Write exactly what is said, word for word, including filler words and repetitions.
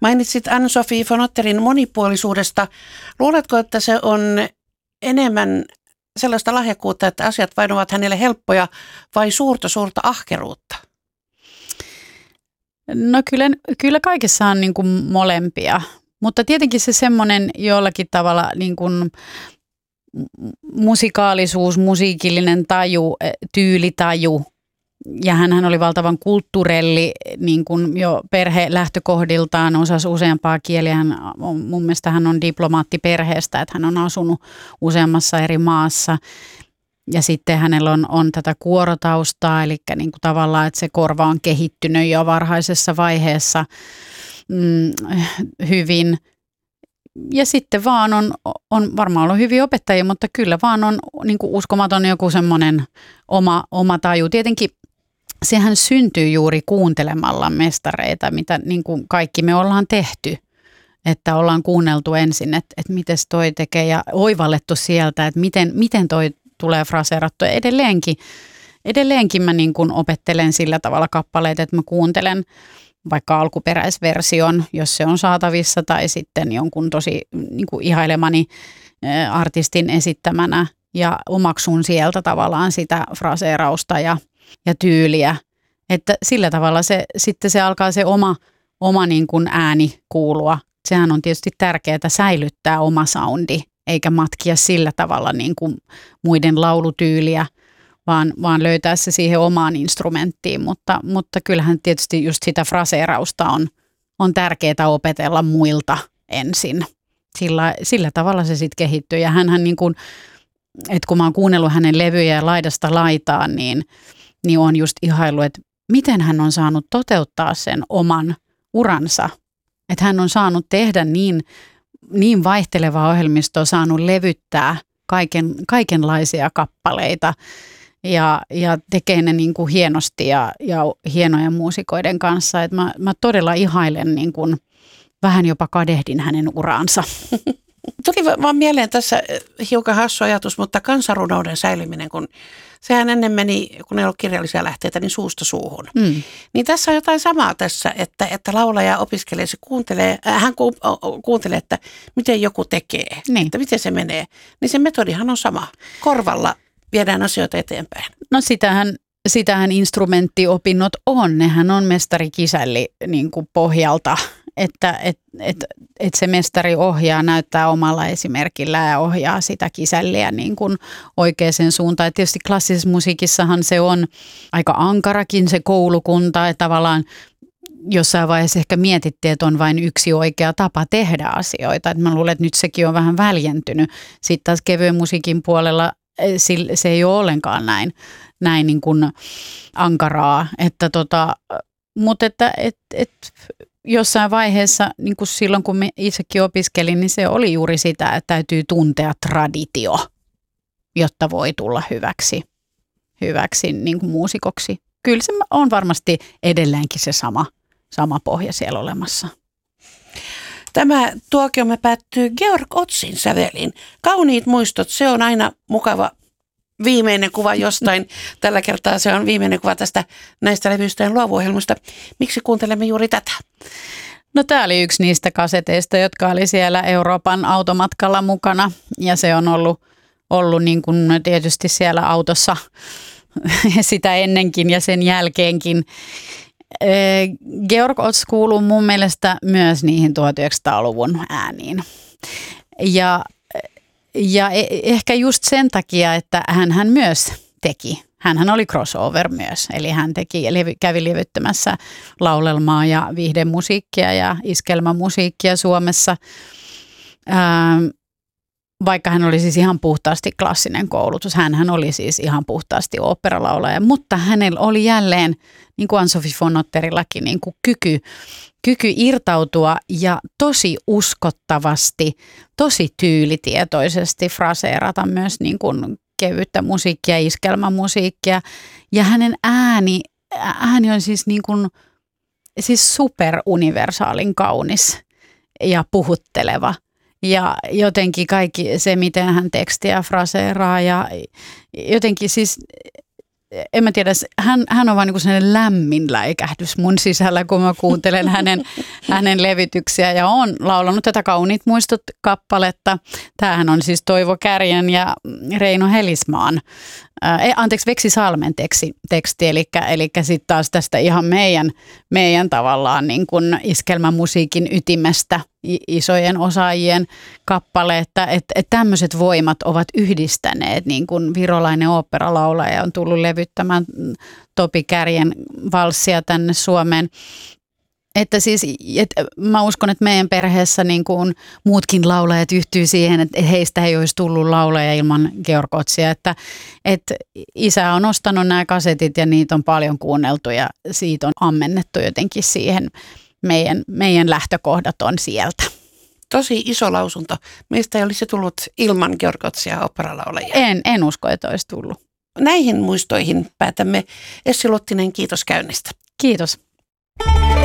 Mainitsit Anne-Sophie von Otterin monipuolisuudesta. Luuletko, että se on enemmän sellaista lahjakkuutta, että asiat vain ovat hänelle helppoja vai suurta suurta ahkeruutta? No kyllä, kyllä kaikessa on niin kuin molempia, mutta tietenkin se semmoinen jollakin tavalla niin kuin musikaalisuus, musiikillinen taju, tyylitaju. Ja hänhän oli valtavan kulttuurelli, niin kuin jo perhe lähtökohdiltaan osasi useampaa kieliä. Hän, mun mielestä hän on diplomaatti perheestä, että hän on asunut useammassa eri maassa. Ja sitten hänellä on, on tätä kuorotaustaa, eli niin kuin tavallaan, että se korva on kehittynyt jo varhaisessa vaiheessa mm, hyvin. Ja sitten vaan on, on varmaan ollut hyviä opettajia, mutta kyllä vaan on niin kuin uskomaton joku semmoinen oma, oma taju. Tietenkin sehän syntyy juuri kuuntelemalla mestareita, mitä niin kuin kaikki me ollaan tehty. Että ollaan kuunneltu ensin, että, että miten toi tekee ja oivallettu sieltä, että miten, miten toi tulee fraseerattu. Ja edelleenkin, edelleenkin mä niin kuin opettelen sillä tavalla kappaleita, että mä kuuntelen vaikka alkuperäisversion, jos se on saatavissa, tai sitten jonkun tosi niin kuin ihailemani artistin esittämänä ja omaksun sieltä tavallaan sitä fraseerausta ja, ja tyyliä. Että sillä tavalla se, sitten se alkaa se oma, oma niin kuin ääni kuulua. Sehän on tietysti tärkeää säilyttää oma soundi, eikä matkia sillä tavalla niin kuin muiden laulutyyliä, vaan, vaan löytää se siihen omaan instrumenttiin. Mutta, mutta kyllähän tietysti just sitä fraseerausta on, on tärkeää opetella muilta ensin. Sillä, sillä tavalla se sitten kehittyy. Ja hänhän niin kuin, että kun mä oon kuunnellut hänen levyjä laidasta laitaan, niin, niin on just ihaillut, että miten hän on saanut toteuttaa sen oman uransa. Että hän on saanut tehdä niin, niin vaihtelevaa ohjelmistoa, saanut levyttää kaiken, kaikenlaisia kappaleita ja, ja tekee ne niin kuin hienosti ja, ja hienojen muusikoiden kanssa. Että mä, mä todella ihailen, niin kuin, vähän jopa kadehdin hänen uraansa. Tuli vaan mieleen tässä hiukan hassu ajatus, mutta kansanrunouden säilyminen, kun sehän ennen meni, kun ei ollut kirjallisia lähteitä, niin suusta suuhun. Mm. Niin tässä on jotain samaa tässä, että, että laulaja opiskelee, se kuuntelee, äh, hän ku, uh, kuuntelee, että miten joku tekee, niin. Että miten se menee. Niin se metodihan on sama. Korvalla viedään asioita eteenpäin. No sitähän, sitähän instrumenttiopinnot on, nehän on mestarikisälli niin kuin pohjalta. Että et, et, et se mestari ohjaa, näyttää omalla esimerkillä ja ohjaa sitä kisälliä niin kuin oikeaan suuntaan. Et tietysti klassisessa musiikissahan se on aika ankarakin se koulukunta, että tavallaan jossain vaiheessa ehkä mietittiin, että on vain yksi oikea tapa tehdä asioita. Et mä luulen, että nyt sekin on vähän väljentynyt. Sitten taas kevyen musiikin puolella se ei ole ollenkaan näin, näin niin kuin ankaraa. Että tota, mutta että et, et, jossain vaiheessa, niin kuin silloin kun me itsekin opiskelin, niin se oli juuri sitä, että täytyy tuntea traditio, jotta voi tulla hyväksi, hyväksi niin kuin muusikoksi. Kyllä se on varmasti edelleenkin se sama, sama pohja siellä olemassa. Tämä tuokiomme päättyy Georg Otzin sävelin. Kauniit muistot, se on aina mukava viimeinen kuva jostain. Tällä kertaa se on viimeinen kuva tästä näistä levyistä ja luovuohjelmista. Miksi kuuntelemme juuri tätä? No tämä oli yksi niistä kaseteista, jotka oli siellä Euroopan automatkalla mukana. Ja se on ollut, ollut niin kuin tietysti siellä autossa sitä ennenkin ja sen jälkeenkin. Georg Ots kuuluu mun mielestä myös niihin tuhatyhdeksänsataaluvun ääniin. Ja Ja ehkä just sen takia, että hän myös teki. Hänhän oli crossover myös, eli hän teki, kävi levyttämässä laulelmaa ja viihdemusiikkia ja iskelmämusiikkia Suomessa. Ähm, vaikka hän oli siis ihan puhtaasti klassinen koulutus, hänhän oli siis ihan puhtaasti oopperalaulaja, mutta hänellä oli jälleen, niin kuin Anne-Sophie von Otterillakin, niin kuin kyky, kyky irtautua ja tosi uskottavasti, tosi tyylitietoisesti fraseerata myös niin kuin kevyttä musiikkia, iskelmämusiikkia. Ja hänen ääni, ääni on siis, niin kuin, siis superuniversaalin kaunis ja puhutteleva. Ja jotenkin kaikki se, miten hän tekstiä fraseeraa ja jotenkin siis en mä tiedä, hän, hän on vaan niin sellainen lämmin läikähdys mun sisällä, kun mä kuuntelen hänen, hänen levityksiä ja on laulanut tätä Kauniit muistot -kappaletta. Tämähän on siis Toivo Kärjen ja Reino Helismaan, ää, anteeksi Veksi Salmen teksti, teksti eli, eli sitten taas tästä ihan meidän, meidän tavallaan niin kuin iskelmämusiikin ytimestä isojen osaajien kappale, että et, et tämmöiset voimat ovat yhdistäneet, niin kuin virolainen oopperalaulaja on tullut levyttämään Topi Kärjen valssia tänne Suomeen. Että siis, et mä uskon, että meidän perheessä niin kuin muutkin laulajat yhtyy siihen, että heistä ei olisi tullut laulaja ilman Georg Otzia, että, että isä on ostanut nämä kasetit ja niitä on paljon kuunneltu ja siitä on ammennettu jotenkin siihen. Meidän, meidän lähtökohdat on sieltä. Tosi iso lausunto. Meistä ei olisi tullut ilman Georg Otzia oopperalaulajia. En, en usko, että olisi tullut. Näihin muistoihin päätämme. Essi Luttinen, kiitos käynnistä. Kiitos.